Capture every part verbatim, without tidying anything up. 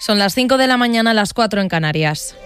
Son las cinco de la mañana, las cuatro en Canarias.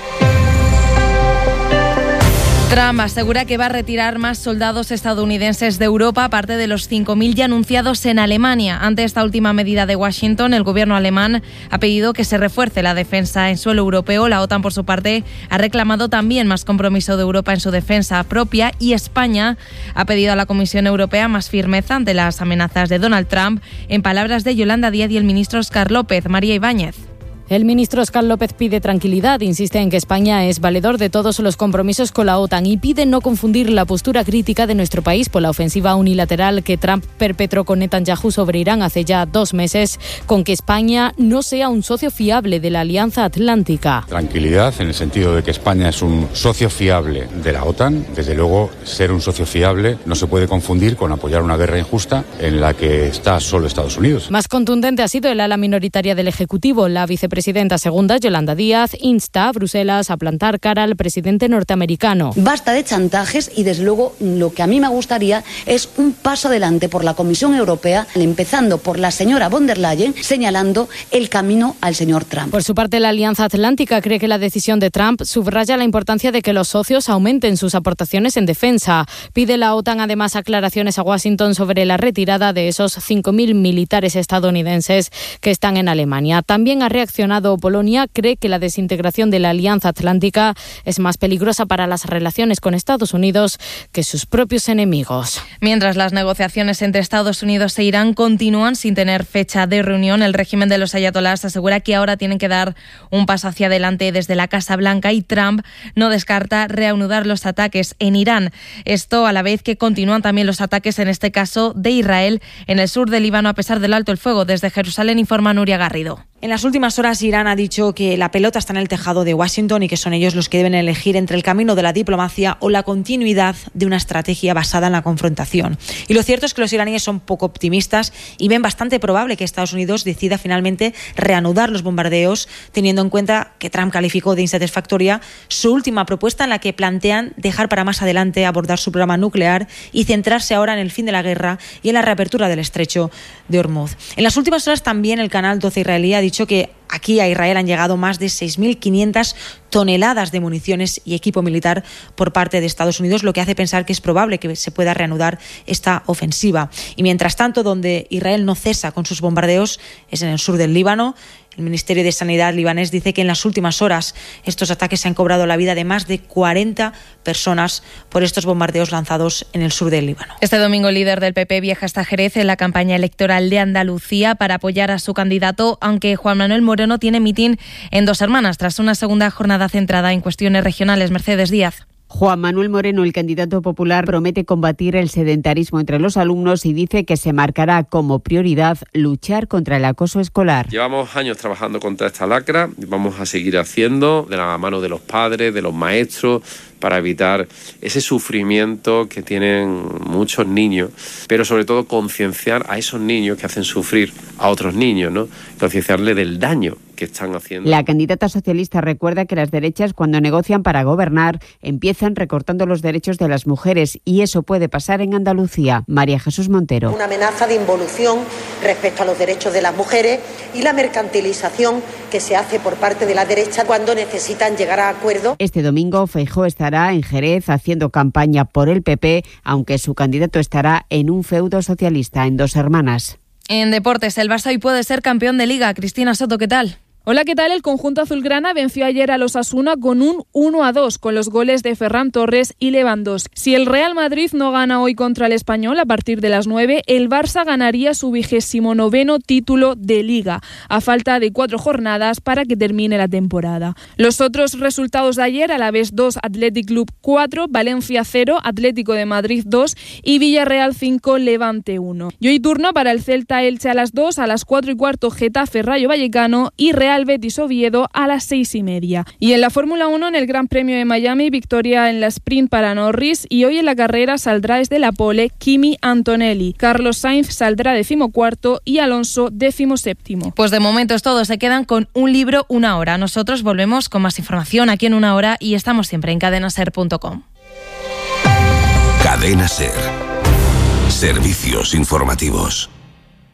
Trump asegura que va a retirar más soldados estadounidenses de Europa, aparte de los cinco mil ya anunciados en Alemania. Ante esta última medida de Washington, el gobierno alemán ha pedido que se refuerce la defensa en suelo europeo. La OTAN, por su parte, ha reclamado también más compromiso de Europa en su defensa propia, y España ha pedido a la Comisión Europea más firmeza ante las amenazas de Donald Trump, en palabras de Yolanda Díaz y el ministro Óscar López. María Ibáñez. El ministro Óscar López pide tranquilidad, insiste en que España es valedor de todos los compromisos con la OTAN y pide no confundir la postura crítica de nuestro país por la ofensiva unilateral que Trump perpetró con Netanyahu sobre Irán hace ya dos meses, con que España no sea un socio fiable de la Alianza Atlántica. Tranquilidad en el sentido de que España es un socio fiable de la OTAN. Desde luego, ser un socio fiable no se puede confundir con apoyar una guerra injusta en la que está solo Estados Unidos. Más contundente ha sido el ala minoritaria del Ejecutivo. La vicepresidenta presidenta segunda, Yolanda Díaz, insta a Bruselas a plantar cara al presidente norteamericano. Basta de chantajes y, desde luego, lo que a mí me gustaría es un paso adelante por la Comisión Europea, empezando por la señora von der Leyen, señalando el camino al señor Trump. Por su parte, la Alianza Atlántica cree que la decisión de Trump subraya la importancia de que los socios aumenten sus aportaciones en defensa. Pide la OTAN además aclaraciones a Washington sobre la retirada de esos cinco mil militares estadounidenses que están en Alemania. También ha reaccionado Polonia, cree que la desintegración de la Alianza Atlántica es más peligrosa para las relaciones con Estados Unidos que sus propios enemigos. Mientras las negociaciones entre Estados Unidos e Irán continúan sin tener fecha de reunión, el régimen de los ayatolás asegura que ahora tienen que dar un paso hacia adelante desde la Casa Blanca, y Trump no descarta reanudar los ataques en Irán. Esto a la vez que continúan también los ataques, en este caso de Israel, en el sur del Líbano, a pesar del alto el fuego. Desde Jerusalén informa Nuria Garrido. En las últimas horas, Irán ha dicho que la pelota está en el tejado de Washington y que son ellos los que deben elegir entre el camino de la diplomacia o la continuidad de una estrategia basada en la confrontación. Y lo cierto es que los iraníes son poco optimistas y ven bastante probable que Estados Unidos decida finalmente reanudar los bombardeos, teniendo en cuenta que Trump calificó de insatisfactoria su última propuesta, en la que plantean dejar para más adelante abordar su programa nuclear y centrarse ahora en el fin de la guerra y en la reapertura del estrecho de Hormuz. En las últimas horas también el canal doce israelí ha dicho que aquí a Israel han llegado más de seis mil quinientas toneladas de municiones y equipo militar por parte de Estados Unidos, lo que hace pensar que es probable que se pueda reanudar esta ofensiva. Y mientras tanto, donde Israel no cesa con sus bombardeos es en el sur del Líbano. El Ministerio de Sanidad libanés dice que en las últimas horas estos ataques han cobrado la vida de más de cuarenta personas por estos bombardeos lanzados en el sur del Líbano. Este domingo, el líder del P P viaja hasta Jerez en la campaña electoral de Andalucía para apoyar a su candidato, aunque Juan Manuel Moreno tiene mitin en Dos Hermanas tras una segunda jornada centrada en cuestiones regionales. Mercedes Díaz. Juan Manuel Moreno, el candidato popular, promete combatir el sedentarismo entre los alumnos y dice que se marcará como prioridad luchar contra el acoso escolar. Llevamos años trabajando contra esta lacra y vamos a seguir haciendo de la mano de los padres, de los maestros, para evitar ese sufrimiento que tienen muchos niños, pero sobre todo concienciar a esos niños que hacen sufrir a otros niños, ¿no? Concienciarles del daño que están haciendo. La candidata socialista recuerda que las derechas, cuando negocian para gobernar, empiezan recortando los derechos de las mujeres, y eso puede pasar en Andalucía. María Jesús Montero. Una amenaza de involución respecto a los derechos de las mujeres y la mercantilización que se hace por parte de la derecha cuando necesitan llegar a acuerdos. Este domingo Feijóo estará en Jerez haciendo campaña por el P P, aunque su candidato estará en un feudo socialista en Dos Hermanas. En deportes, el Barça hoy puede ser campeón de Liga. Cristina Soto, ¿qué tal? Hola, ¿qué tal? El conjunto azulgrana venció ayer al Osasuna con un uno a dos, con los goles de Ferran Torres y Lewandowski. Si el Real Madrid no gana hoy contra el Español a partir de las nueve, el Barça ganaría su vigésimo noveno título de Liga, a falta de cuatro jornadas para que termine la temporada. Los otros resultados de ayer: Alavés dos, Athletic Club cuatro, Valencia cero, Atlético de Madrid dos y Villarreal cinco, Levante uno. Y hoy turno para el Celta Elche a las dos, a las cuatro y cuarto Getafe Rayo Vallecano y Real Betis Oviedo a las seis y media. Y en la Fórmula uno, en el Gran Premio de Miami, victoria en la sprint para Norris, y hoy en la carrera saldrá desde la pole Kimi Antonelli. Carlos Sainz saldrá decimocuarto y Alonso decimoséptimo. Pues de momento es todo, se quedan con un libro, una hora. Nosotros volvemos con más información aquí en una hora y estamos siempre en cadena ser punto com. Cadena Ser. Servicios informativos.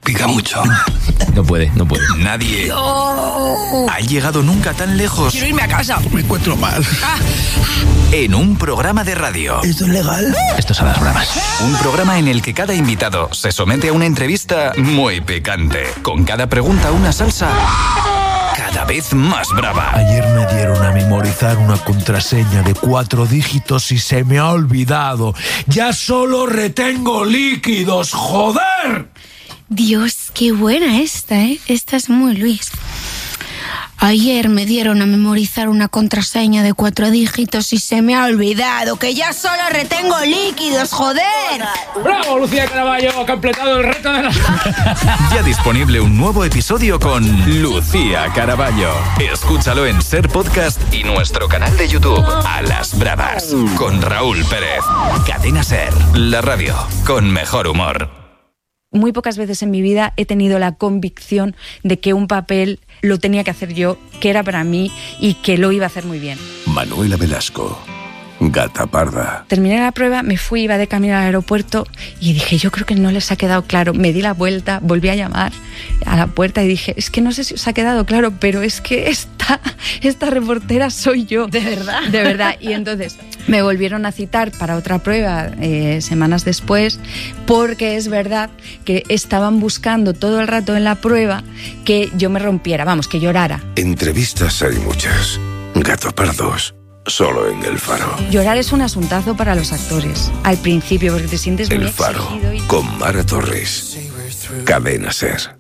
Pica mucho. No puede, no puede. Nadie No. ha llegado nunca tan lejos. Quiero irme a casa. Me encuentro mal. Ah. En un programa de radio. ¿Esto es legal? Esto es a las bravas. Un programa en el que cada invitado se somete a una entrevista muy picante. Con cada pregunta una salsa cada vez más brava. Ayer me dieron a memorizar una contraseña de cuatro dígitos y se me ha olvidado. Ya solo retengo líquidos, ¡joder! Dios, qué buena esta, ¿eh? Esta es muy Luis. Ayer me dieron a memorizar una contraseña de cuatro dígitos y se me ha olvidado que ya solo retengo líquidos, joder. ¡Bravo, Lucía Caraballo! Ha completado el reto de la... Ya disponible un nuevo episodio con Lucía Caraballo. Escúchalo en Ser Podcast y nuestro canal de YouTube, A las Bravas, con Raúl Pérez. Cadena Ser, la radio con mejor humor. Muy pocas veces en mi vida he tenido la convicción de que un papel lo tenía que hacer yo, que era para mí y que lo iba a hacer muy bien. Manuela Velasco, Gata Parda. Terminé la prueba, me fui, iba de camino al aeropuerto y dije, yo creo que no les ha quedado claro. Me di la vuelta, volví a llamar a la puerta y dije, es que no sé si os ha quedado claro, pero es que esta, esta reportera soy yo. ¿De verdad? De verdad. Y entonces me volvieron a citar para otra prueba eh, semanas después, porque es verdad que estaban buscando todo el rato en la prueba que yo me rompiera, vamos, que llorara. Entrevistas hay muchas. Gato Pardos, solo en El Faro. Llorar es un asuntazo para los actores, al principio, porque te sientes muy El Faro, exigido y... con Mara Torres. Cadena Ser.